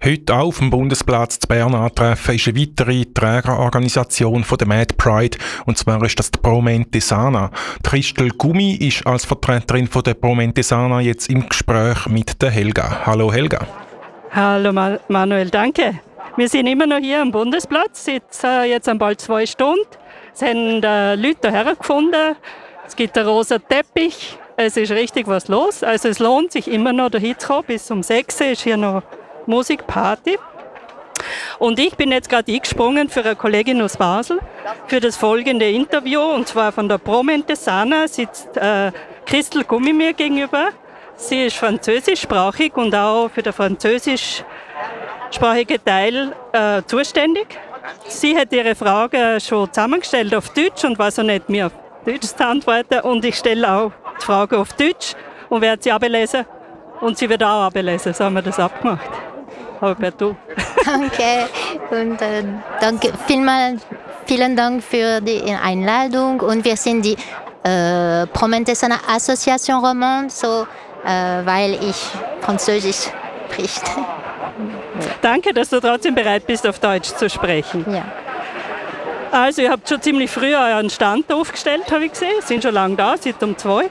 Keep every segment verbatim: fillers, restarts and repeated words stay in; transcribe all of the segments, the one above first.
Heute auch auf dem Bundesplatz zu Bern antreffen ist eine weitere Trägerorganisation von der Mad Pride, und zwar ist das die Pro Mente Sana. Christel Gummi ist als Vertreterin von der Pro Mente Sana jetzt im Gespräch mit der Helga. Hallo Helga. Hallo Manuel, danke. Wir sind immer noch hier am Bundesplatz, seit äh, jetzt an bald zwei Stunden. Es haben äh, Leute hierher gefunden, es gibt einen rosa Teppich, es ist richtig was los. Also es lohnt sich immer noch dahin zu kommen, bis um sechs Uhr ist hier noch Musikparty. Und ich bin jetzt gerade eingesprungen für eine Kollegin aus Basel für das folgende Interview, und zwar von der Pro Mente Sana sitzt äh, Christel Gummi mir gegenüber. Sie ist französischsprachig und auch für den französischsprachigen Teil äh, zuständig. Sie hat ihre Fragen schon zusammengestellt auf Deutsch und weiß auch nicht, mir auf Deutsch zu antworten. Und ich stelle auch die Fragen auf Deutsch und werde sie ablesen. Und sie wird auch ablesen, so haben wir das abgemacht. Aber du. Danke und äh, danke vielmals, vielen Dank für die Einladung. Und wir sind die äh, Pro Mente Sana Association Romande, so, äh, weil ich Französisch spricht. Danke, dass du trotzdem bereit bist, auf Deutsch zu sprechen. Ja. Also, ihr habt schon ziemlich früh euren Stand aufgestellt, habe ich gesehen. Sind schon lange da, seit um zwei.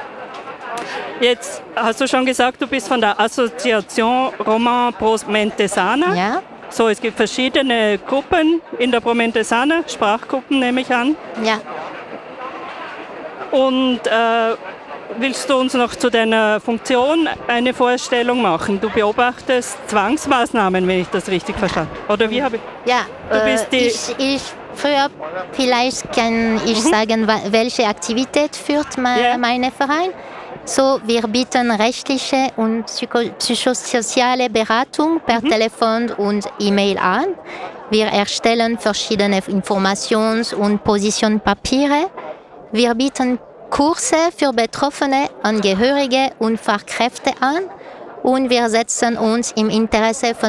Jetzt hast du schon gesagt, du bist von der Association Romande Pro Mente Sana. Ja. So, es gibt verschiedene Gruppen in der Pro Mente Sana, Sprachgruppen nehme ich an. Ja. Und äh, willst du uns noch zu deiner Funktion eine Vorstellung machen? Du beobachtest Zwangsmaßnahmen, wenn ich das richtig verstanden habe. Oder wie habe ich? Ja, du bist die ich, ich früher vielleicht kann ich mhm. sagen, welche Aktivität führt mein, yeah. mein Verein. So, wir bieten rechtliche und psycho- psychosoziale Beratung per mhm. Telefon und E-Mail an. Wir erstellen verschiedene Informations- und Positionpapiere. Wir bieten Kurse für Betroffene, Angehörige und Fachkräfte an. Und wir setzen uns im Interesse von